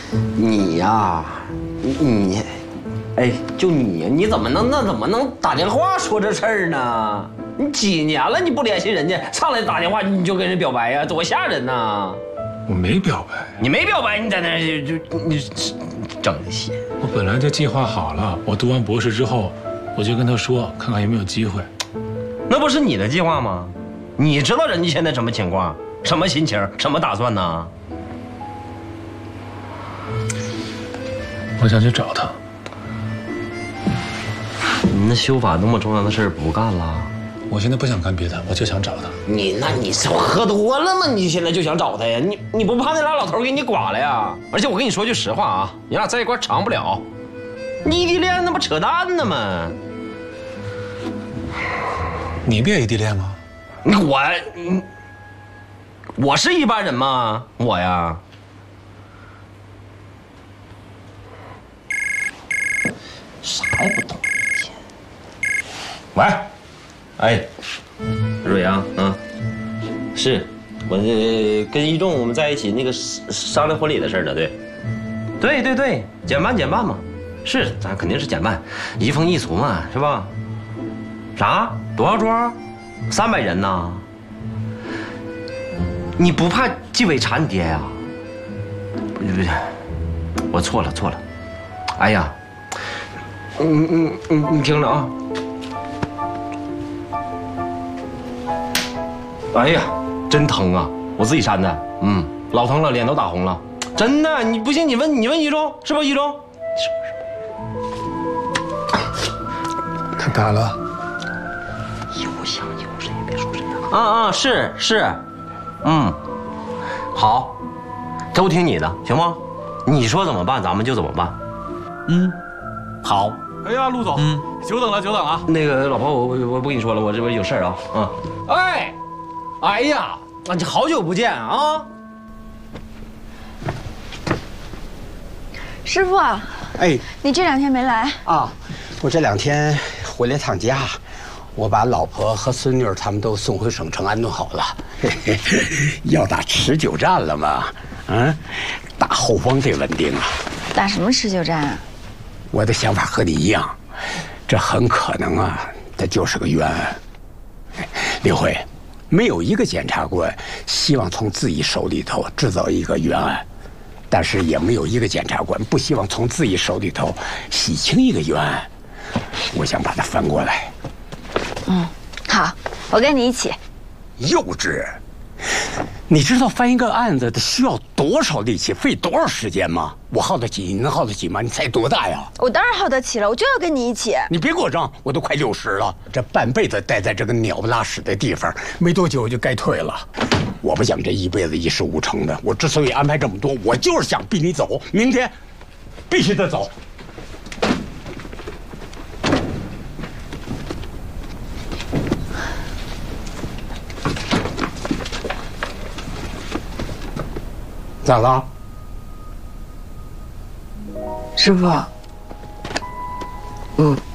你呀，你，哎，就你怎么能打电话说这事儿呢？你几年了你不联系人家，上来打电话你就跟人表白呀，多吓人呐！ 我没表白， 你没表白，你在那你整这些。 我本来就计划好了，我读完博士之后，我就跟他说，看看有没有机会。 那不是你的计划吗？你知道人家现在什么情况，什么心情，什么打算呢？ 我想去找他。 你那修法那么重要的事儿不干了？ 我现在不想干别的，我就想找他。 你是喝多了吗？你现在就想找他呀？你不怕那俩老头给你剐了呀？而且我跟你说句实话啊，你俩在一块长不了，异地恋那不扯淡呢吗？ 你不也异地恋吗？ 我是一般人吗？我呀，啥也不懂。喂，哎，蕊啊，是我跟一中我们在一起那个商量婚礼的事呢，对，减半嘛，是咱肯定是减半，移风易俗嘛，是吧？啥？多少桌？300人呐？你不怕纪委查你爹呀？不，我错了。哎呀，你听着啊。哎呀，真疼啊！我自己扇的，老疼了，脸都打红了，真的。你不信你问一中，是不一中？ 他打了。 有想有谁也别说谁是，好，都听你的，行吗？你说怎么办，咱们就怎么办。好。 哎呀，陆总，久等了。 那个老婆，我不跟你说了，我这边有事儿啊。哎呀，你好久不见啊！ 师傅， 哎， 你这2天没来啊？我这2天回来趟家，我把老婆和孙女他们都送回省城安顿好了。要打持久战了嘛？打后方最稳定啊。 打什么持久战啊？ 我的想法和你一样，这很可能啊，它就是个冤案。李慧，没有一个检察官希望从自己手里头制造一个冤案，但是也没有一个检察官不希望从自己手里头洗清一个冤案。我想把它翻过来。 好，我跟你一起。 幼稚！你知道翻一个案子得需要多少力气，费多少时间吗？我耗得起，你能耗得起吗？你才多大呀？ 我当然耗得起了，我就要跟你一起。 你别给我争，我都快60了，这半辈子待在这个鸟不拉屎的地方，没多久就该退了。我不想这一辈子一事无成的。我之所以安排这么多，我就是想逼你走，明天必须得走。咋了？ 师傅，